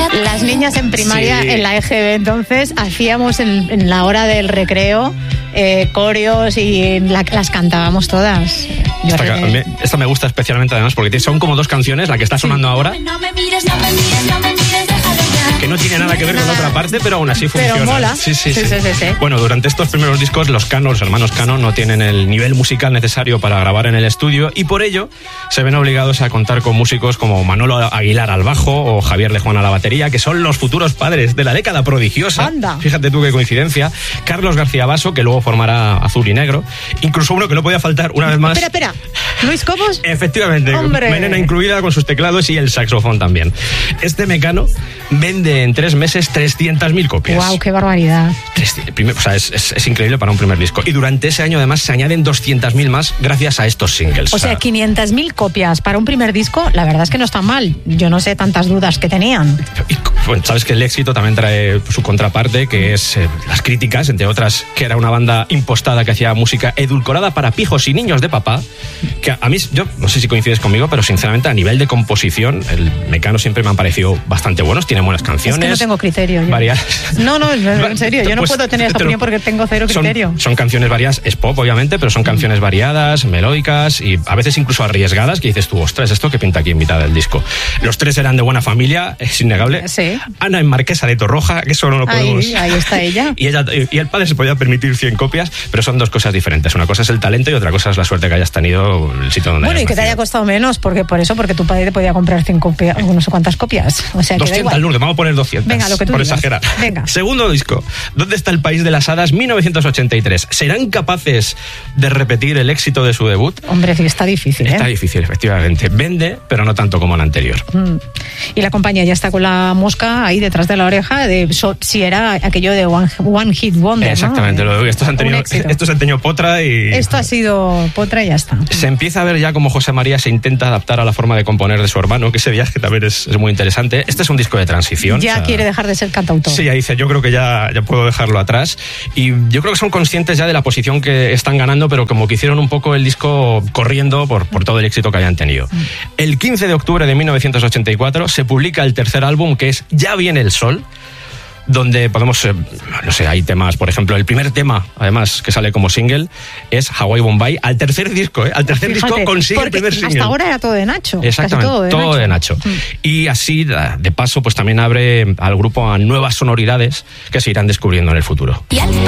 Las niñas en primaria, sí, en la EGB, entonces hacíamos en la hora del recreo coreos y las cantábamos todas. Esta me gusta especialmente además porque son como dos canciones, la que está sonando ahora, que no tiene nada que ver con la otra parte, pero aún así funciona. Pero mola. Sí. Bueno, durante estos primeros discos los hermanos Cano no tienen el nivel musical necesario para grabar en el estudio y por ello se ven obligados a contar con músicos como Manolo Aguilar al bajo o Javier Lejuán a la batería, que son los futuros padres de la década prodigiosa. Anda. Fíjate tú qué coincidencia. Carlos García Basso, que luego formará Azul y Negro. Incluso uno que no podía faltar una vez más. Espera. ¿Luis Cobos? Efectivamente. ¡Hombre! Melena incluida con sus teclados y el saxofón también. Este Mecano vende en 3 meses 300.000 copias. ¡Guau, qué barbaridad! Es increíble para un primer disco. Y durante ese año además se añaden 200.000 más gracias a estos singles. O sea, 500.000 copias para un primer disco, la verdad es que no está mal. Yo no sé tantas dudas que tenían. Y, bueno, sabes que el éxito también trae su contraparte, que es las críticas, entre otras, que era una banda impostada que hacía música edulcorada para pijos y niños de papá, que a mí, yo no sé si coincides conmigo, pero sinceramente a nivel de composición, el Mecano siempre me han parecido bastante buenos, tiene buenas canciones. Es que no tengo criterio. Variadas. No, en serio, yo no puedo tener esa opinión porque tengo cero criterio. Son canciones variadas, es pop obviamente, pero son canciones variadas, melódicas y a veces incluso arriesgadas, que dices tú, ostras, ¿esto qué pinta aquí en mitad del disco? Los tres eran de buena familia, es innegable. Sí. Ana en Marquesa de Torroja, que eso no lo podemos... Ahí está ella. Y el padre se podía permitir 100 copias, pero son dos cosas diferentes. Una cosa es el talento y otra cosa es la suerte que hayas tenido el sitio donde hayas y que nacido. te haya costado menos, porque tu padre te podía comprar 100 copias, no sé cuántas copias. O sea, 200, Lourdes, vamos a poner 200. Venga, lo que tú por digas. Exagerar. Venga. Segundo disco, ¿Dónde está el país de las hadas? 1983. ¿Serán capaces de repetir el éxito de su debut? Hombre, sí, está difícil, Está difícil, efectivamente. Vende, pero no tanto como el anterior. Y la compañía ya está con la mosca ahí detrás de la oreja de si era aquello de One Hit Wonder. Exactamente, ¿no? Estos han tenido potra y... Esto ha sido potra y ya está. Se empieza a ver ya como José María se intenta adaptar a la forma de componer de su hermano, que ese viaje también es muy interesante. Este es un disco de transición. Ya quiere dejar de ser cantautor. Sí, ya dice, yo creo que ya puedo dejarlo atrás. Y yo creo que son conscientes ya de la posición que están ganando, pero como que hicieron un poco el disco corriendo por todo el éxito que hayan tenido. El 15 de octubre de 1984 se publica el tercer álbum, que es Ya viene el sol, donde podemos, hay temas, por ejemplo, el primer tema, además, que sale como single, es Hawái Bombay, al tercer disco, disco consigue el primer single. Hasta ahora era todo de Nacho. Exactamente, todo de Nacho. Y así, de paso, pues también abre al grupo a nuevas sonoridades que se irán descubriendo en el futuro.